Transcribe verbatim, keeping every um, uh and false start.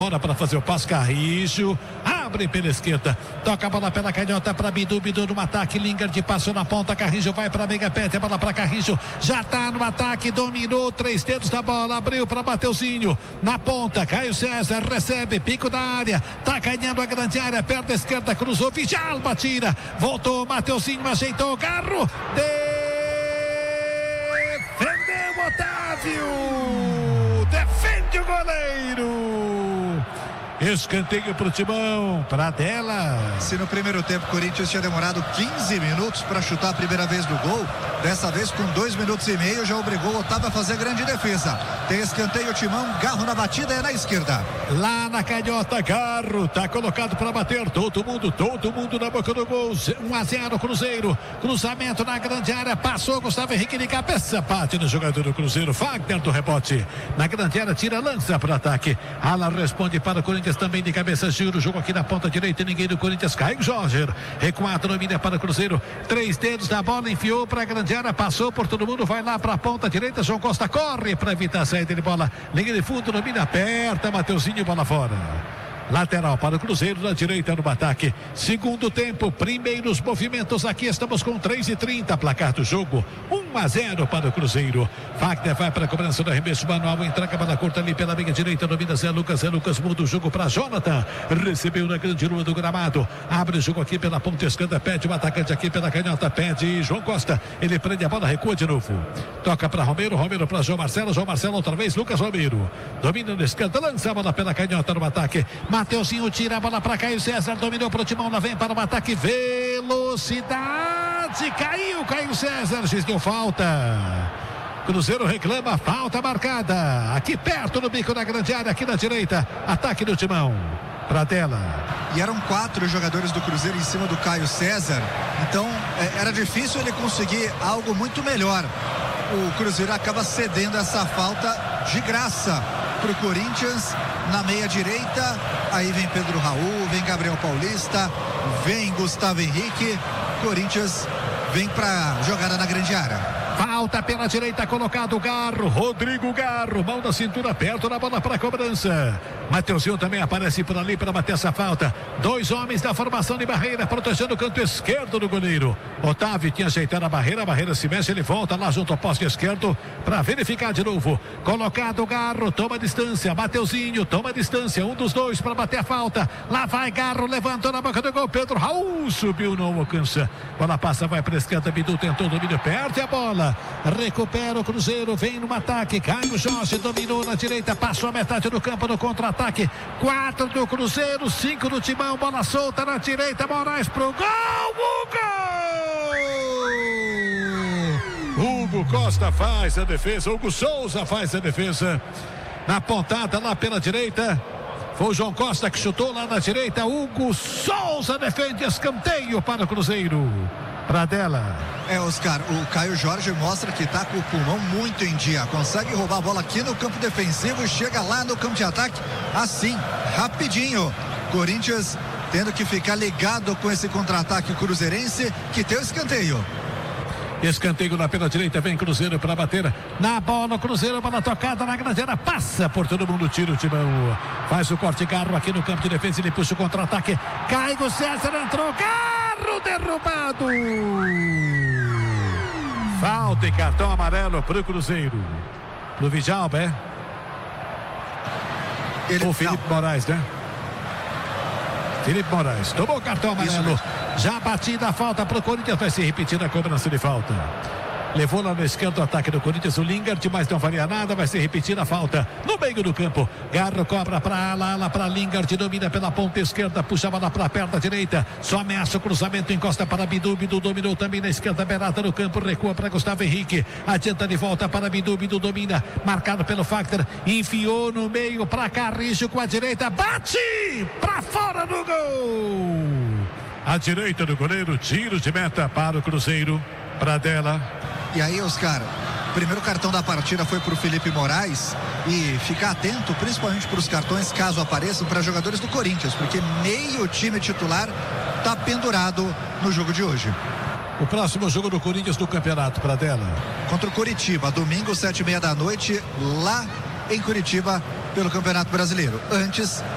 Bora para fazer o passe, Carrijo abre pela esquerda, toca a bola pela canhota para Bidu, Bidu no ataque, Lingard passou na ponta, Carrijo vai para Megapet, a bola para Carrijo, já tá no ataque, dominou, três dedos da bola, abriu para Mateuzinho, na ponta, Caio César recebe, pico da área, tá ganhando a grande área, perto da esquerda, cruzou, Villalba tira, voltou, Mateuzinho ajeitou o carro, defendeu Otávio, defende o goleiro. Escanteio pro Timão, pra tela. Se no primeiro tempo o Corinthians tinha demorado quinze minutos para chutar a primeira vez do gol, dessa vez com dois minutos e meio já obrigou o Otávio a fazer grande defesa. Tem escanteio, Timão, Garro na batida, é na esquerda. Lá na canhota, Garro tá colocado para bater, todo mundo, todo mundo na boca do gol. um a zero Cruzeiro, cruzamento na grande área, passou Gustavo Henrique de cabeça, bate no jogador do Cruzeiro, Fagner do rebote, na grande área, tira, lança para ataque, Alan responde para o Corinthians também de cabeça, gira o jogo aqui na ponta direita, ninguém do Corinthians, Caio Jorge, recuado, domina para o Cruzeiro, três dedos da bola, enfiou para a grande área, passou por todo mundo, vai lá para a ponta direita, João Costa corre para evitar a saída de bola, linha de fundo, domina, aperta, Mateuzinho, bola fora. Lateral para o Cruzeiro, na direita no ataque. Segundo tempo, primeiros movimentos aqui, estamos com três e trinta, placar do jogo, um a zero para o Cruzeiro. Fagner vai para a cobrança do arremesso manual, entrega a bola curta ali pela meia direita, domina Zé Lucas, Zé Lucas muda o jogo para Jonathan, recebeu na grande lua do gramado, abre o jogo aqui pela ponta esquerda, pede o atacante aqui pela canhota, pede João Costa, ele prende a bola, recua de novo, toca para Romero, Romero para João Marcelo, João Marcelo outra vez, Lucas Romero, domina na esquerda, lança a bola pela canhota no ataque, Mateuzinho tira a bola para Caio César, dominou para o Timão, lá vem para o ataque, velocidade, caiu Caio César, X deu falta. Cruzeiro reclama, falta marcada, aqui perto no bico da grande área, aqui na direita, ataque do Timão, pra tela. E eram quatro jogadores do Cruzeiro em cima do Caio César, então é, era difícil ele conseguir algo muito melhor. O Cruzeiro acaba cedendo essa falta de graça pro Corinthians na meia direita, aí vem Pedro Raul, vem Gabriel Paulista, vem Gustavo Henrique, Corinthians vem pra jogada na grande área. Falta pela direita, colocado o Garro, Rodrigo Garro, mão da cintura, perto da bola para a cobrança. Mateuzinho também aparece por ali para bater essa falta. Dois homens da formação de barreira, protegendo o canto esquerdo do goleiro. Otávio tinha ajeitado a barreira, a barreira se mexe, ele volta lá junto ao poste esquerdo para verificar de novo. Colocado o Garro, toma distância, Mateuzinho toma distância, um dos dois para bater a falta. Lá vai Garro, levantou na boca do gol, Pedro Raul subiu, não alcança. Bola passa, vai para a esquerda, Bidu tentou, domínio, perde a bola. Recupera o Cruzeiro, vem no ataque, Caio Jorge dominou na direita, passou a metade do campo no contra-ataque, quatro do Cruzeiro, cinco do Timão, bola solta na direita, Moraes pro gol, Hugo! Hugo Costa faz a defesa, Hugo Souza faz a defesa, na pontada lá pela direita, foi o João Costa que chutou lá na direita, Hugo Souza defende, escanteio para o Cruzeiro. Pra dela. É, Oscar, o Caio Jorge mostra que tá com o pulmão muito em dia, consegue roubar a bola aqui no campo defensivo e chega lá no campo de ataque assim, rapidinho. Corinthians tendo que ficar ligado com esse contra-ataque cruzeirense que tem o escanteio. Escanteio na pela direita, vem Cruzeiro para bater na bola, Cruzeiro, bola tocada na grande área, passa por todo mundo, tira o Timão, faz o corte, Garro aqui no campo de defesa, ele puxa o contra-ataque, Caio César entrou, Garro derrubado, falta e cartão amarelo pro Cruzeiro, pro Villalba, é? Ele, o Felipe não. Moraes, né? Felipe Moraes, tomou o cartão amarelo, já batida a falta para o Corinthians, vai se repetir a cobrança de falta. Levou lá na esquerda o ataque do Corinthians, o Lingard, mas não faria nada, vai ser repetida a falta no meio do campo. Garro cobra para lá, lá para Lingard, domina pela ponta esquerda, puxava lá para a perna direita, só ameaça o cruzamento, encosta para Bidu, Bidu dominou também na esquerda, beirada no campo, recua para Gustavo Henrique, adianta de volta para Bidu, Bidu domina, marcado pelo Fagner, enfiou no meio para Carrijo com a direita, bate para fora do gol. A direita do goleiro, tiro de meta para o Cruzeiro, para dela. E aí, Oscar, o primeiro cartão da partida foi para o Felipe Moraes, e ficar atento principalmente para os cartões caso apareçam para jogadores do Corinthians, porque meio time titular está pendurado no jogo de hoje. O próximo jogo do Corinthians do campeonato, para dela. Contra o Curitiba, domingo, sete e meia da noite, lá em Curitiba, pelo Campeonato Brasileiro. Antes